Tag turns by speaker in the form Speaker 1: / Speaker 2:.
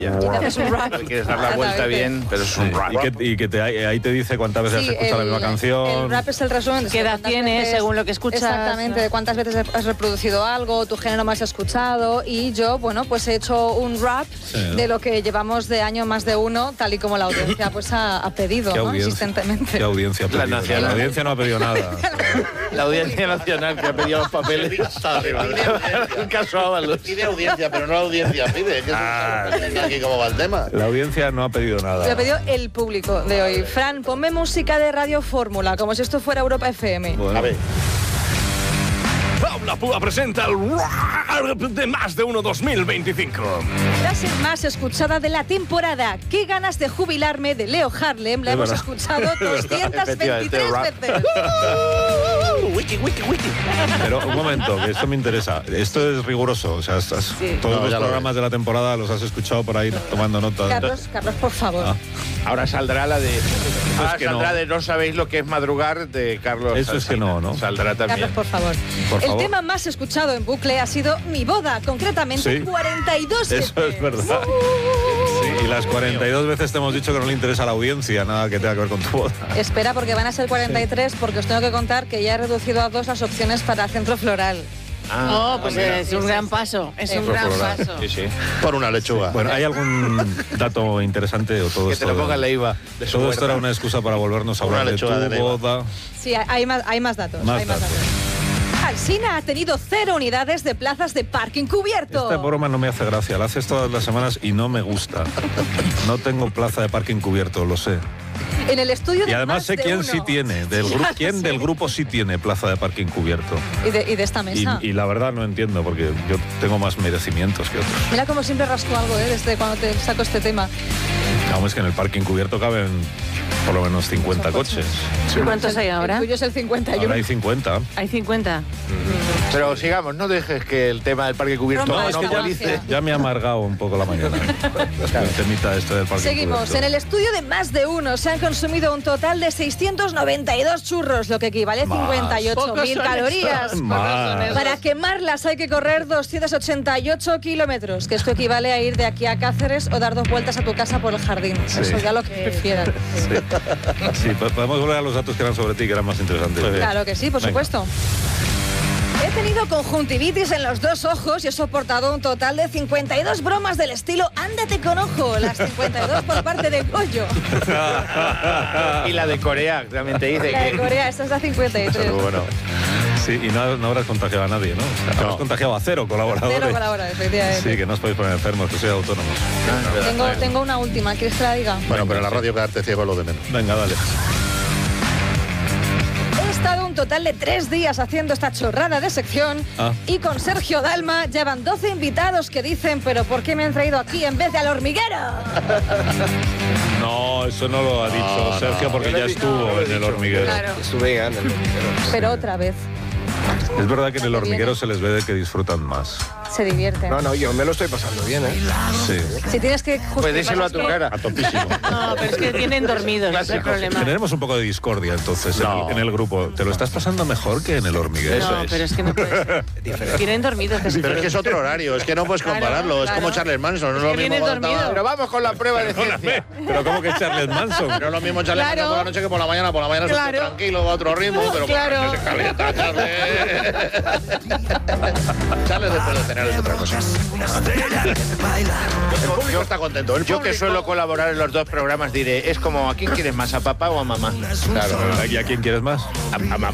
Speaker 1: Ya.
Speaker 2: Y te haces un rap.
Speaker 1: Quieres dar la vuelta bien, pero es un rap.
Speaker 3: Y que ahí te dice cuántas veces has escuchado la misma canción.
Speaker 2: El rap es el resumen.
Speaker 4: ¿Qué edad tienes según lo que escuchas?
Speaker 2: Exactamente, de cuántas veces has reproducido algo, tu género más escuchado. Y yo, bueno, pues he hecho un rap de lo que llevamos de año más de uno, tal y como la audiencia pues ha pedido, ¿no? Insistentemente.
Speaker 3: ¿Qué audiencia ha pedido?
Speaker 1: nacional.
Speaker 3: La audiencia no ha pedido nada.
Speaker 1: La Audiencia Nacional que ha pedido los papeles.
Speaker 5: Está arriba.
Speaker 1: Un caso Ábalos.
Speaker 5: Pide audiencia, pero no la audiencia pide. Que aquí cómo va el tema.
Speaker 3: La audiencia no ha pedido nada.
Speaker 2: Lo ha pedido el público de hoy. Fran, ponme música de Radio Fórmula, como si esto fuera Europa FM.
Speaker 3: Bueno.
Speaker 5: A ver.
Speaker 6: Paula Púa presenta el Rap de Más de Uno 2025.
Speaker 2: Frase más escuchada de la temporada. Qué ganas de jubilarme de Leo Harlem. La
Speaker 3: Es
Speaker 2: hemos
Speaker 3: verdad.
Speaker 2: escuchado 223 veces.
Speaker 1: Wiki.
Speaker 3: Pero un momento, que esto me interesa. Esto es riguroso. O sea, todos los programas de la temporada los has escuchado por ahí tomando nota.
Speaker 2: Carlos, por favor.
Speaker 3: Ah.
Speaker 1: Ahora saldrá la de. Ahora
Speaker 3: que
Speaker 1: saldrá
Speaker 3: no.
Speaker 1: de No sabéis lo que es madrugar de Carlos.
Speaker 3: Eso es que no, ¿no?
Speaker 1: Saldrá también.
Speaker 2: Carlos, por favor.
Speaker 3: Por
Speaker 2: El
Speaker 3: favor.
Speaker 2: tema más escuchado en bucle ha sido Mi boda, concretamente
Speaker 3: Sí.
Speaker 2: 42 veces.
Speaker 3: Eso es verdad. Sí, y las 42 veces te hemos dicho que no le interesa a la audiencia nada que tenga que ver con tu boda.
Speaker 2: Espera, porque van a ser 43, porque os tengo que contar que ya he reducido a 2 las opciones para centro floral.
Speaker 4: Pues es un gran paso. Es un gran paso.
Speaker 1: Sí.
Speaker 5: Por una lechuga.
Speaker 3: Bueno, ¿hay algún dato interesante o todo
Speaker 1: Que
Speaker 3: esto?
Speaker 1: te lo ponga la IVA. De su
Speaker 3: Todo esto
Speaker 1: huerta.
Speaker 3: era una excusa para volvernos a
Speaker 5: Una
Speaker 3: hablar de tu
Speaker 5: lechuga de Leiva.
Speaker 3: boda.
Speaker 2: Sí, hay más datos.
Speaker 3: Más
Speaker 2: hay más
Speaker 3: datos.
Speaker 2: datos. Alsina ha tenido 0 unidades de plazas de parking cubierto.
Speaker 3: Esta broma no me hace gracia, la haces todas las semanas y no me gusta. No tengo plaza de parking cubierto, lo sé.
Speaker 2: En el estudio de
Speaker 3: Y además
Speaker 2: Más
Speaker 3: sé
Speaker 2: de
Speaker 3: quién
Speaker 2: Uno.
Speaker 3: sí tiene, quién del grupo sí tiene plaza de parking cubierto.
Speaker 2: Y de esta mesa.
Speaker 3: Y la verdad no entiendo, porque yo tengo más merecimientos que otros.
Speaker 2: Mira como siempre rasco algo, desde cuando te saco este tema.
Speaker 3: Vamos, es que en el parking cubierto caben por lo menos 50 coches.
Speaker 4: ¿Y cuántos hay ahora?
Speaker 2: El tuyo es el 51.
Speaker 3: Ahora hay 50.
Speaker 4: Hay 50.
Speaker 1: Pero sigamos, no dejes que el tema del parque cubierto
Speaker 2: No, es que
Speaker 1: monopolice.
Speaker 3: Ya me ha amargado un poco la mañana. El temita este del parking
Speaker 2: Seguimos.
Speaker 3: cubierto.
Speaker 2: En el estudio de Más de Uno se han consumido un total de 692 churros, lo que equivale a 58.000 calorías.
Speaker 3: Más.
Speaker 2: Para quemarlas hay que correr 288 kilómetros, que esto equivale a ir de aquí a Cáceres o dar 2 vueltas a tu casa por el jardín. Eso ya lo que prefieran.
Speaker 3: Sí, podemos volver a los datos que eran sobre ti, que eran más interesantes.
Speaker 2: Claro que sí, por
Speaker 3: Venga.
Speaker 2: supuesto. He tenido conjuntivitis en los 2 ojos y he soportado un total de 52 bromas del estilo ándate con ojo, las 52 por parte de Goyo.
Speaker 1: Y la de Corea, también te dice
Speaker 2: La de
Speaker 1: que.
Speaker 2: Corea, esta es la 53.
Speaker 3: Pero bueno. Sí, y no habrás contagiado a nadie, ¿no? O sea, habrás contagiado a 0 colaboradores.
Speaker 2: 0 colaboradores, efectivamente.
Speaker 3: Sí, que no os podéis poner enfermos, que sois autónomos.
Speaker 2: Tengo una última, ¿quieres que la diga?
Speaker 5: Bueno, pero en la radio quedarte ciego es lo de menos.
Speaker 3: Venga, dale.
Speaker 2: He estado un total de 3 días haciendo esta chorrada de sección y con Sergio Dalma llevan 12 invitados que dicen ¿pero por qué me han traído aquí en vez de al hormiguero?
Speaker 3: No, eso no lo ha dicho
Speaker 5: No,
Speaker 3: Sergio,
Speaker 5: no.
Speaker 3: porque ya estuvo en el hormiguero.
Speaker 1: Estuve en el
Speaker 2: Pero otra vez,
Speaker 3: Es verdad que en el hormiguero se les ve de que disfrutan más.
Speaker 2: se divierten.
Speaker 7: No, yo me lo estoy pasando bien, ¿eh?
Speaker 3: Sí.
Speaker 2: Si tienes que
Speaker 1: Pues díselo a tu cara.
Speaker 3: A topísimo.
Speaker 4: No, pero es que tienen dormidos, ese es el problema.
Speaker 3: Tenemos un poco de discordia entonces en el grupo. ¿Te lo estás pasando mejor que en el hormiguero?
Speaker 4: No, pero es que no puede ser. Tienen dormidos.
Speaker 5: Pero es que es otro horario, es que no puedes compararlo. Es
Speaker 4: claro.
Speaker 5: como Charles Manson, no es lo
Speaker 4: que
Speaker 5: mismo
Speaker 4: vienes
Speaker 5: cuando
Speaker 4: dormido.
Speaker 1: Pero vamos con la prueba de ciencia.
Speaker 3: Pero ¿cómo que Charles Manson?
Speaker 5: No es lo mismo Charles
Speaker 4: Claro.
Speaker 5: Manson por la noche que por la mañana. Por la mañana
Speaker 4: Claro.
Speaker 5: es tranquilo, va a otro ritmo, pero
Speaker 4: Claro.
Speaker 5: por la noche se calienta, Charles. Charles después de cenar es otra cosa. El público está contento. El
Speaker 1: Yo que
Speaker 5: público-
Speaker 1: suelo colaborar en los 2 programas diré, es como ¿a quién quieres más, a papá o a mamá?
Speaker 5: Claro.
Speaker 3: ¿Y a quién quieres más?
Speaker 1: A mamá.